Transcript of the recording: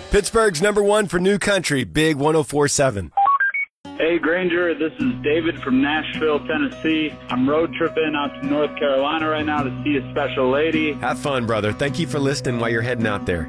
Pittsburgh's #1 for new country, Big 104.7. Hey, Granger, this is David from Nashville, Tennessee. I'm road tripping out to North Carolina right now to see a special lady. Have fun, brother. Thank you for listening while you're heading out there.